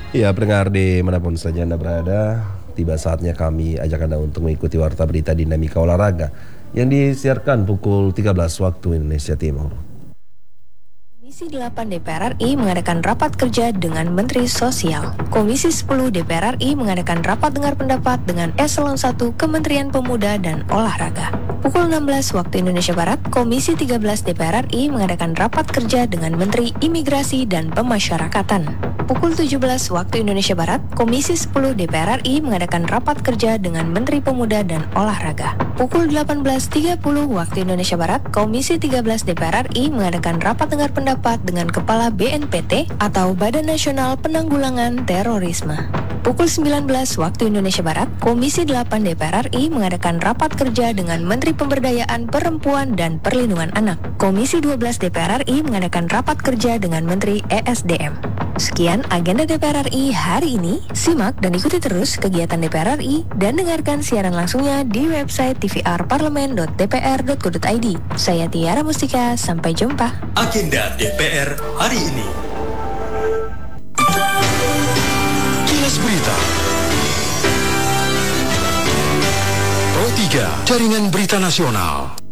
Ya, pendengar dimanapun saja Anda berada, tiba saatnya kami ajak Anda untuk mengikuti Warta Berita Dinamika Olahraga yang disiarkan pukul 13 waktu Indonesia Timur. Komisi 8 DPR RI mengadakan rapat kerja dengan Menteri Sosial. Komisi 10 DPR RI mengadakan rapat dengar pendapat dengan Eselon 1 Kementerian Pemuda dan Olahraga. Pukul 16 waktu Indonesia Barat, Komisi 13 DPR RI mengadakan rapat kerja dengan Menteri Imigrasi dan Pemasyarakatan. Pukul 17 waktu Indonesia Barat, Komisi 10 DPR RI mengadakan rapat kerja dengan Menteri Pemuda dan Olahraga. Pukul 18.30 waktu Indonesia Barat, Komisi 13 DPR RI mengadakan rapat dengar pendapat dengan Kepala BNPT atau Badan Nasional Penanggulangan Terorisme. Pukul 19 waktu Indonesia Barat, Komisi 8 DPR RI mengadakan rapat kerja dengan Menteri Pemberdayaan Perempuan dan Perlindungan Anak. Komisi 12 DPR RI mengadakan rapat kerja dengan Menteri ESDM. Sekian agenda DPR RI hari ini. Simak dan ikuti terus kegiatan DPR RI dan dengarkan siaran langsungnya di website tvrparlemen.dpr.go.id. Saya Tiara Mustika, sampai jumpa. Agenda DPR hari ini. Kilas Berita. Pro 3, Jaringan Berita Nasional.